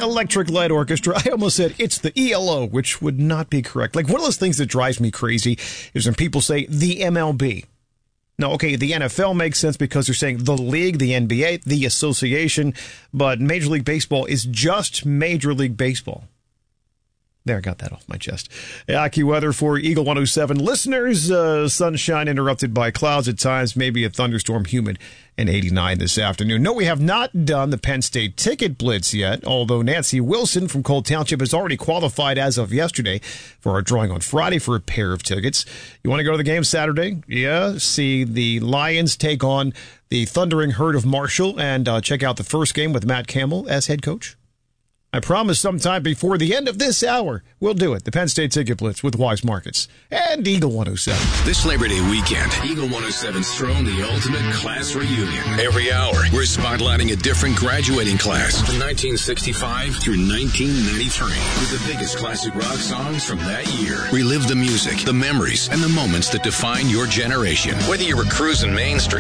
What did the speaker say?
Electric Light Orchestra. I almost said it's the ELO, which would not be correct. Like, one of those things that drives me crazy is when people say the MLB. No, okay, the NFL makes sense because they're saying the league, the NBA, the association, but Major League Baseball is just Major League Baseball. There, I got that off my chest. AccuWeather for Eagle 107 listeners. Sunshine interrupted by clouds at times, maybe a thunderstorm, humid, and 89 this afternoon. No, we have not done the Penn State ticket blitz yet, although Nancy Wilson from Cole Township has already qualified as of yesterday for our drawing on Friday for a pair of tickets. You want to go to the game Saturday? Yeah, see the Lions take on the Thundering Herd of Marshall and check out the first game with Matt Campbell as head coach. I promise sometime before the end of this hour, we'll do it. The Penn State Ticket Blitz with Wise Markets and Eagle 107. This Labor Day weekend, Eagle 107's thrown the ultimate class reunion. Every hour, we're spotlighting a different graduating class from 1965 through 1993 with the biggest classic rock songs from that year. Relive the music, the memories, and the moments that define your generation. Whether you were cruising Main Street